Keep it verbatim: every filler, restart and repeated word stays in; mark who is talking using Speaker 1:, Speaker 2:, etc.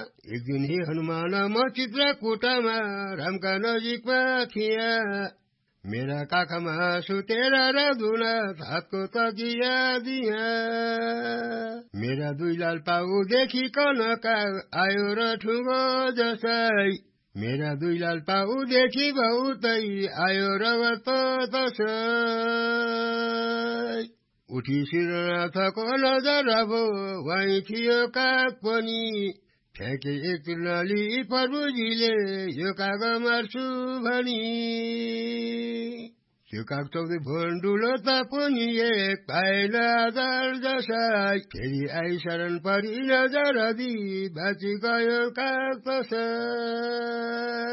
Speaker 1: एक दिन हे हनुमान म चित्रकूटमा रामका नजिकमा थिया मेरा काखमा सुतेर रधुन हातको तकिया दिया मेरा दुई लाल पाउ देखिकन काग आयो र ठुङ्गो जसै मेरा दुई लाल पाउ देखि बहुतै आयो रगत तसै उठी श्रीनाथको नजर अब वहीँ थियो काग पनि ठ्याके एक तुलनाली प्रभुजीले यो काग मार्छु भनी यो काग चौधरी भण्डुलो तापुनी एक पाएन आधार जसाई फेरि आई शरण परि नजर दि बाँची गयो काग तसै